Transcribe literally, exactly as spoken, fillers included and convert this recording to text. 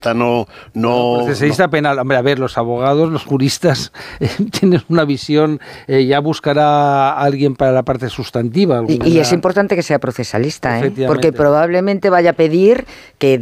No, no, no, procesista no. penal. Hombre, a ver, los abogados, los juristas eh, tienen una visión, eh, ya buscará a alguien para la parte sustantiva. Y, y es importante que sea procesalista, ¿eh? Porque probablemente vaya a pedir que